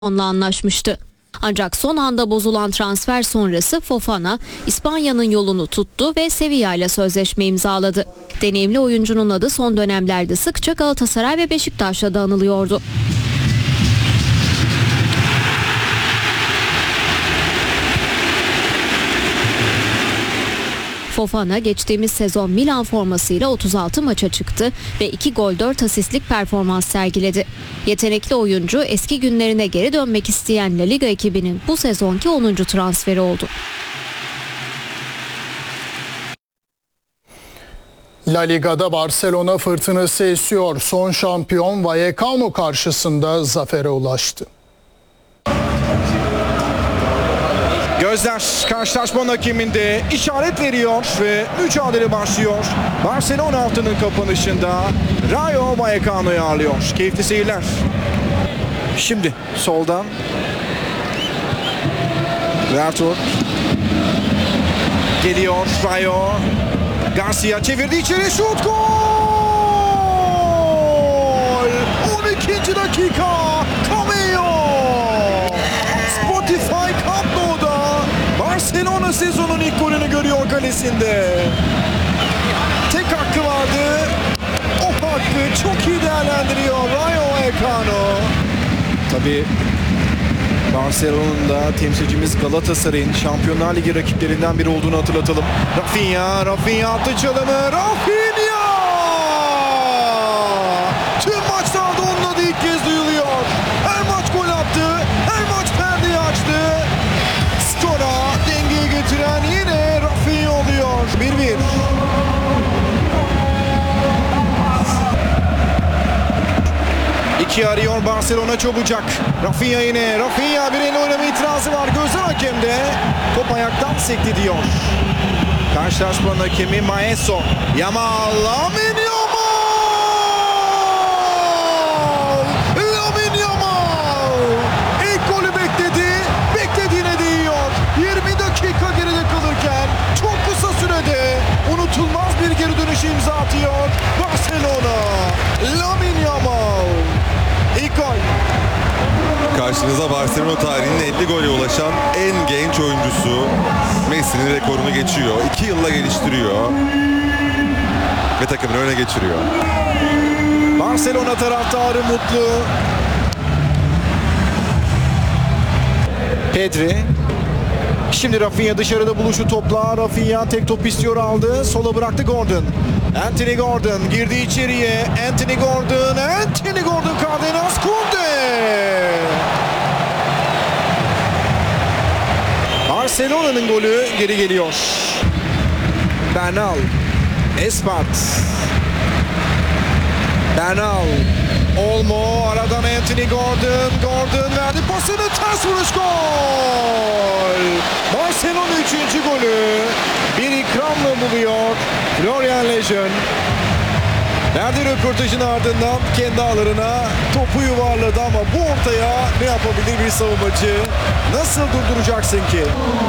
onunla anlaşmıştı. Ancak son anda bozulan transfer sonrası Fofana, İspanya'nın yolunu tuttu ve Sevilla ile sözleşme imzaladı. Deneyimli oyuncunun adı son dönemlerde sıkça Galatasaray ve Beşiktaş'la da anılıyordu. Fofana geçtiğimiz sezon Milan formasıyla 36 maça çıktı ve 2 gol 4 asistlik performans sergiledi. Yetenekli oyuncu eski günlerine geri dönmek isteyen La Liga ekibinin bu sezonki 10. transferi oldu. La Liga'da Barcelona fırtınası esiyor. Son şampiyon Vallecano karşısında zafere ulaştı. Gözler karşılaşmanın hakeminde işaret veriyor ve mücadele başlıyor. Barcelona haftanın kapanışında Rayo Vallecano'yu ağırlıyor. Keyifli seyirler. Şimdi soldan Vertur geliyor. Rayo Garcia çevirdi içeri, şut, gol! 12. dakika Cameo Spotify Camp Nou'da Barcelona sezonun ilk golünü görüyor kalesinde. Tek hakkı vardı. O hakkı çok iyi değerlendiriyor Rayo Vallecano. Tabii Barcelona'nın da temsilcimiz Galatasaray'ın Şampiyonlar Ligi rakiplerinden biri olduğunu hatırlatalım. Rafinha attı çalımı. Rafinha! Tüm maçlarda onun adı ilk kez duyuluyor. Her maç gol attı. Her maç perdeyi açtı. Skora dengeyi getiren yine Rafinha oluyor. 1-1. İki arıyor Barcelona çabucak. Rafinha yine. Rafinha bir elle oynama itirazı var. Gözler hakemde. Top ayaktan sekti diyor. Karşılaşmanın hakemi Maeso. Yamal. Lamine Yamal! Lamine Yamal! İlk golü bekledi. Beklediğine değiyor. 20 dakika geride kalırken çok kısa sürede unutulmaz bir geri dönüş imza atıyor Barcelona. Lamine Yamal. İlk gol. Karşınıza Barcelona tarihinin 50 gole ulaşan en genç oyuncusu. Messi'nin rekorunu geçiyor. 2 yılla geliştiriyor. Ve takımını öne geçiriyor. Barcelona taraftarı mutlu. Pedri. Şimdi Rafinha dışarıda buluşu topla. Rafinha tek top istiyor, aldı. Sola bıraktı Gordon. Anthony Gordon girdi içeriye. Anthony Gordon Cardenas Kunde. Barcelona'nın golü geri geliyor. Bernal. Espart. Bernal. Olmo aradan Anthony Gordon verdi pasını, ters vuruş, gol! Barcelona 3. golü bir ikramla buluyor Florian Lejeune. Verdiği röportajın ardından kendi ağlarına topu yuvarladı ama bu ortaya ne yapabilir bir savunmacı? Nasıl durduracaksın ki?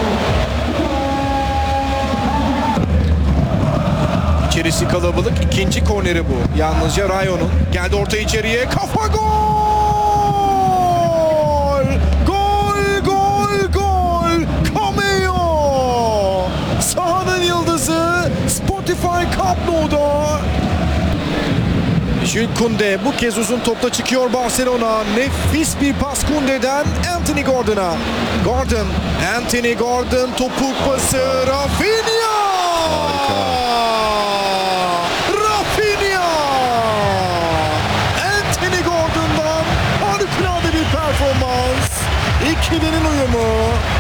İçerisi kalabalık. İkinci korneri bu. Yalnızca Rayo'nun. Geldi orta içeriye. Kafa, gol! Gol! Cameo! Sahanın yıldızı Spotify Camp Nou'da. Jules Koundé bu kez uzun topla çıkıyor Barcelona. Nefis bir pas Koundé'den Anthony Gordon'a. Anthony Gordon topuk pası. Rafinha! Anthony Gordon'dan harikulade bir performans. İkilinin uyumu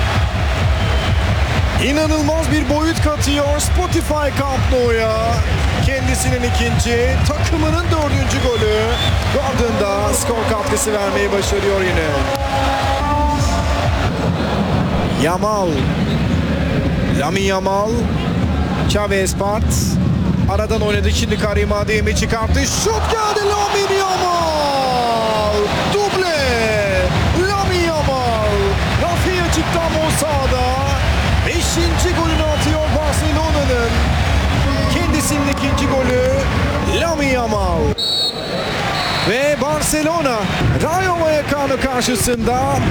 İnanılmaz bir boyut katıyor Spotify Camp Nou'ya. Kendisinin ikinci, takımının 4. golü. Gordon da skor katkısı vermeyi başarıyor yine. Yamal. Lamine Yamal. Xavi Espart. Aradan oynadı, şimdi Karim Adeyemi çıkarttı. Şut geldi, Lamine Yamal. Duble. Lamine Yamal. Rafinha çıktı ama o sahada. 5. golünü atıyor Barcelona'nın. Kendisinin 2. golü Lamine Yamal. Ve Barcelona Rayo Vallecano karşısında